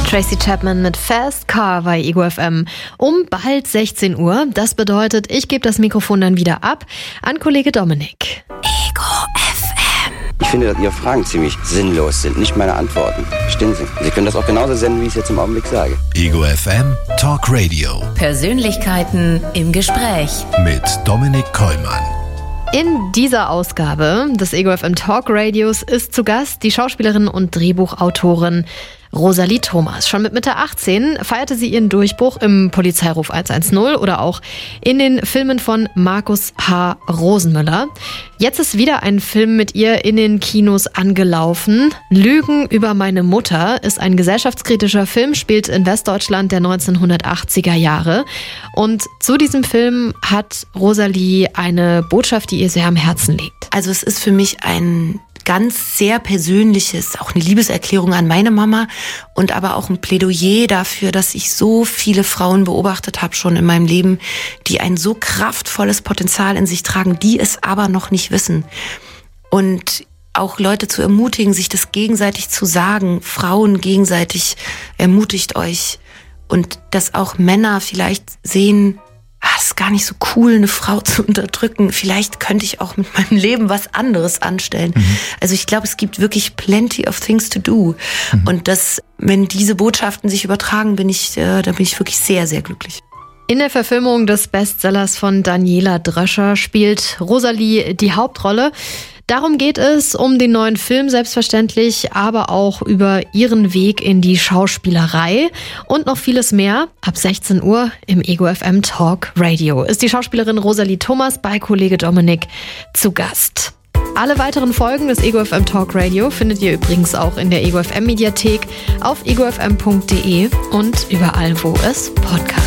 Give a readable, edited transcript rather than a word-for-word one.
Tracy Chapman mit Fast Car bei Ego FM um bald 16 Uhr. Das bedeutet, ich gebe das Mikrofon dann wieder ab an Kollege Dominik. Ego FM. Ich finde, dass Ihre Fragen ziemlich sinnlos sind, nicht meine Antworten. Verstehen Sie? Sie können das auch genauso senden, wie ich es jetzt im Augenblick sage. Ego FM Talk Radio. Persönlichkeiten im Gespräch. Mit Dominik Kollmann. In dieser Ausgabe des Ego FM Talk Radios ist zu Gast die Schauspielerin und Drehbuchautorin Rosalie Thomas. Schon mit Mitte 18 feierte sie ihren Durchbruch im Polizeiruf 110 oder auch in den Filmen von Markus H. Rosenmüller. Jetzt ist wieder ein Film mit ihr in den Kinos angelaufen. Lügen über meine Mutter ist ein gesellschaftskritischer Film, spielt in Westdeutschland der 1980er Jahre. Und zu diesem Film hat Rosalie eine Botschaft, die ihr sehr am Herzen liegt. Also es ist für mich ein ganz sehr persönliches, auch eine Liebeserklärung an meine Mama und aber auch ein Plädoyer dafür, dass ich so viele Frauen beobachtet habe schon in meinem Leben, die ein so kraftvolles Potenzial in sich tragen, die es aber noch nicht wissen. Und auch Leute zu ermutigen, sich das gegenseitig zu sagen, Frauen gegenseitig, ermutigt euch. Und dass auch Männer vielleicht sehen, es ist gar nicht so cool, eine Frau zu unterdrücken. Vielleicht könnte ich auch mit meinem Leben was anderes anstellen. Also ich glaube, es gibt wirklich plenty of things to do. Und das, wenn diese Botschaften sich übertragen, da bin ich wirklich sehr, sehr glücklich. In der Verfilmung des Bestsellers von Daniela Dröscher spielt Rosalie die Hauptrolle. Darum geht es um den neuen Film selbstverständlich, aber auch über ihren Weg in die Schauspielerei und noch vieles mehr. Ab 16 Uhr im Ego FM Talk Radio ist die Schauspielerin Rosalie Thomas bei Kollege Dominik zu Gast. Alle weiteren Folgen des Ego FM Talk Radio findet ihr übrigens auch in der Ego FM Mediathek auf egofm.de und überall, wo es Podcasts